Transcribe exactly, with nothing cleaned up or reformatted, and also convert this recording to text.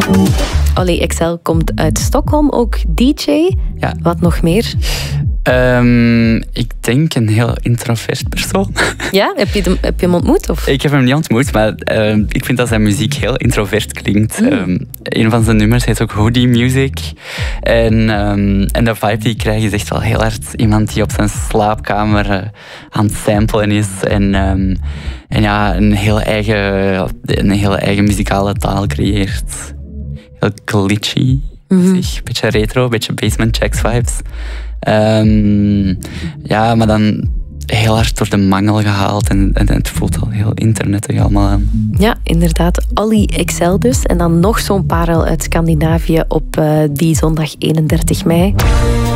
Olly Excel komt uit Stockholm, ook D J. Ja. Wat nog meer? Um, ik denk een heel introvert persoon. Ja? Heb je, hem, heb je hem ontmoet? Of? Ik heb hem niet ontmoet, maar uh, ik vind dat zijn muziek heel introvert klinkt. Mm. Um, een van zijn nummers heet ook Hoodie Music. En, um, en de vibe die ik krijg is echt wel heel hard iemand die op zijn slaapkamer uh, aan het samplen is. En, um, en ja, een heel eigen, een heel eigen muzikale taal creëert. Heel glitchy. Mm-hmm. Een beetje retro, een beetje Basement Jaxx vibes. Um, ja, maar dan heel hard door de mangel gehaald en, en het voelt al heel internetig allemaal aan. Ja, inderdaad. Olly Excel dus. En dan nog zo'n parel uit Scandinavië op uh, die zondag eenendertig mei.